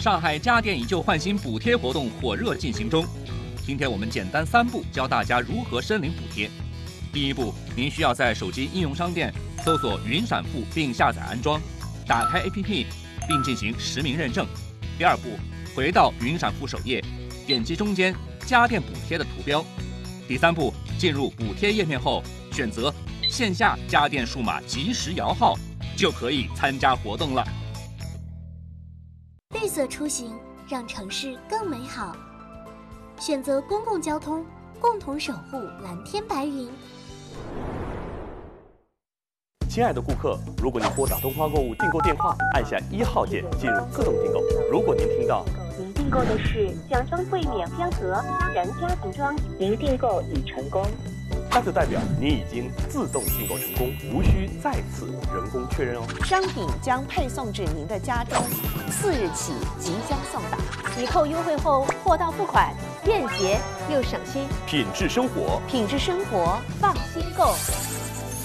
上海家电以旧换新补贴活动火热进行中。今天我们简单3步教大家如何申领补贴。第一步，您需要在手机应用商店搜索云闪付并下载安装，打开 APP 并进行实名认证。第二步，回到云闪付首页，点击中间家电补贴的图标。第三步，进入补贴页面后，选择线下家电数码即时摇号，就可以参加活动了。 绿色出行，让城市更美好。选择公共交通，共同守护蓝天白云。 亲爱的顾客，如果您拨打东方购物订购电话，按下1号键进入自动订购。如果您听到您订购的是奖装柜免片盒私人家庭装，您订购已成功， 那就代表您已经自动订购成功，无需再次人工确认哦。 商品将配送至您的家中，4日起即将送达。 抵扣优惠后货到付款，便捷又省心。 品质生活， 品质生活，放心购。